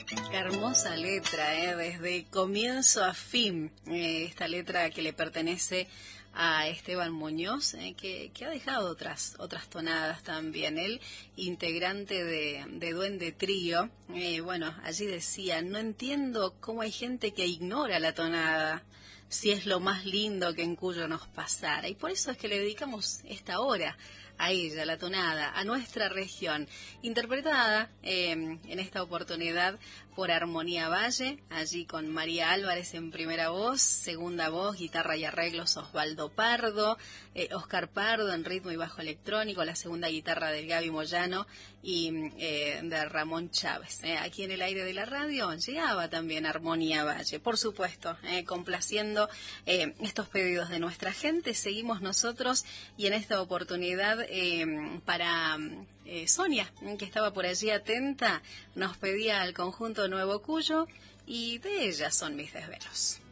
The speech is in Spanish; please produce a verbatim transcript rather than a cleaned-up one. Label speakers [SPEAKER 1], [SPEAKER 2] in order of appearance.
[SPEAKER 1] Qué hermosa letra, ¿eh? Desde comienzo a fin, eh, esta letra que le pertenece a Esteban Muñoz, eh, que, que ha dejado otras otras tonadas también. Él, integrante de, de Duende Trío, eh, bueno, allí decía, no entiendo cómo hay gente que ignora la tonada, si es lo más lindo que en Cuyo nos pasara. Y por eso es que le dedicamos esta hora a ella, la tonada, a nuestra región, interpretada eh, en esta oportunidad por Armonía Valle, allí con María Álvarez en primera voz, segunda voz, guitarra y arreglos Osvaldo Pardo, eh, Oscar Pardo en ritmo y bajo electrónico, la segunda guitarra del Gaby Moyano y eh, de Ramón Chávez. Eh, aquí en el aire de la radio llegaba también Armonía Valle, por supuesto, eh, complaciendo eh, estos pedidos de nuestra gente. Seguimos nosotros y en esta oportunidad eh, para eh, Sonia, que estaba por allí atenta, nos pedía al conjunto Nuevo Cuyo y de ella son mis desvelos.